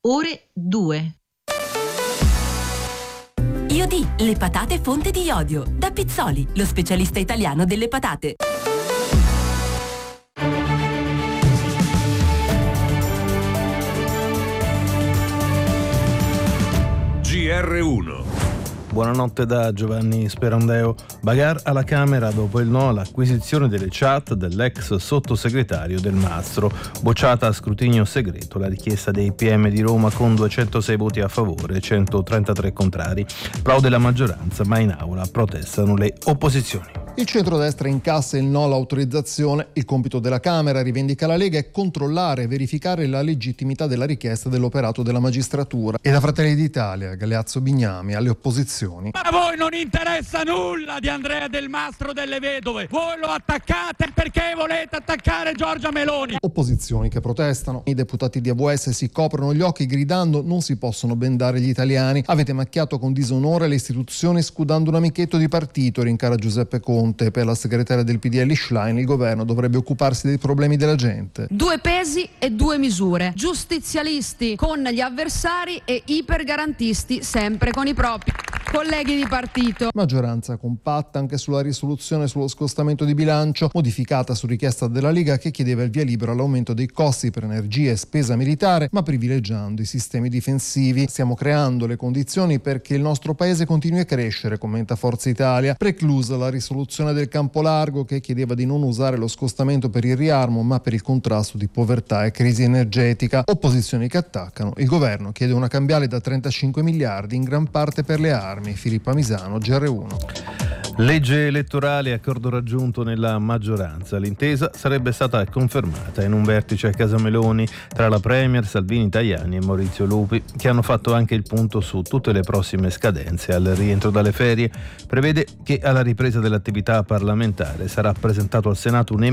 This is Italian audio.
ore 2. IOD, le patate fonte di iodio. Da Pizzoli, lo specialista italiano delle patate. GR1. Buonanotte da Giovanni Sperandeo. Bagarre alla Camera dopo il no all'acquisizione delle chat dell'ex sottosegretario Del Mastro. Bocciata a scrutinio segreto la richiesta dei PM di Roma con 206 voti a favore e 133 contrari. Plaude la maggioranza, ma in aula protestano le opposizioni. Il centrodestra incassa il no all'autorizzazione. Il compito della Camera, rivendica la Lega, è controllare e verificare la legittimità della richiesta dell'operato della magistratura. E da Fratelli d'Italia, Galeazzo Bignami, alle opposizioni. Ma a voi non interessa nulla di Andrea Del Mastro delle Vedove. Voi lo attaccate perché volete attaccare Giorgia Meloni. Opposizioni che protestano. I deputati di AVS si coprono gli occhi gridando: non si possono bendare gli italiani. Avete macchiato con disonore le istituzioni scudando un amichetto di partito, rincara Giuseppe Conte. Per la segretaria del PDL Schlein, il governo dovrebbe occuparsi dei problemi della gente. 2 pesi e 2 misure. Giustizialisti con gli avversari e ipergarantisti sempre con i propri colleghi di partito. Maggioranza compatta anche sulla risoluzione sullo scostamento di bilancio, modificata su richiesta della Lega, che chiedeva il via libera all'aumento dei costi per energia e spesa militare, ma privilegiando i sistemi difensivi. Stiamo creando le condizioni perché il nostro paese continui a crescere, commenta Forza Italia, preclusa la risoluzione del campo largo, che chiedeva di non usare lo scostamento per il riarmo ma per il contrasto di povertà e crisi energetica. Opposizioni che attaccano. Il governo chiede una cambiale da 35 miliardi, in gran parte per le armi. Filippa Misano, GR1. Legge elettorale, accordo raggiunto nella maggioranza. L'intesa sarebbe stata confermata in un vertice a Casa Meloni tra la Premier, Salvini, Tajani e Maurizio Lupi, che hanno fatto anche il punto su tutte le prossime scadenze. Al rientro dalle ferie prevede che alla ripresa dell'attività parlamentare sarà presentato al Senato un